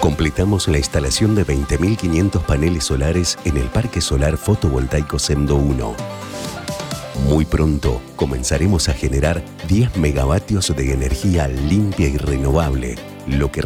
completamos la instalación de 20.500 paneles solares en el Parque Solar Fotovoltaico Sendo 1. Muy pronto comenzaremos a generar 10 megavatios de energía limpia y renovable, lo que